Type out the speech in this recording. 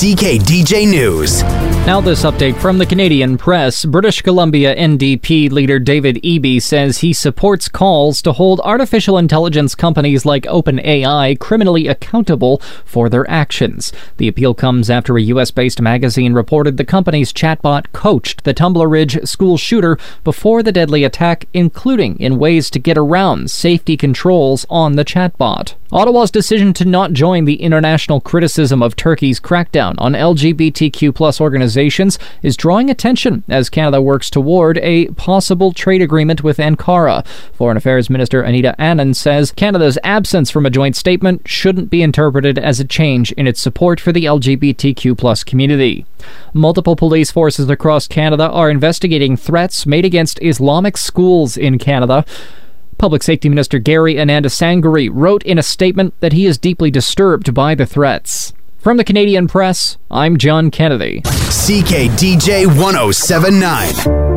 CKDJ News. Now this update from the Canadian Press. British Columbia NDP leader David Eby says he supports calls to hold artificial intelligence companies like OpenAI criminally accountable for their actions. The appeal comes after a U.S.-based magazine reported the company's chatbot coached the Tumbler Ridge school shooter before the deadly attack, including in ways to get around safety controls on the chatbot. Ottawa's decision to not join the international criticism of Turkey's crackdown on LGBTQ+ organizations is drawing attention as Canada works toward a possible trade agreement with Ankara. Foreign Affairs Minister Anita Anand says Canada's absence from a joint statement shouldn't be interpreted as a change in its support for the LGBTQ+ community. Multiple police forces across Canada are investigating threats made against Islamic schools in Canada. Public Safety Minister Gary Anandasangari wrote in a statement that he is deeply disturbed by the threats. From the Canadian Press, I'm John Kennedy. CKDJ 1079.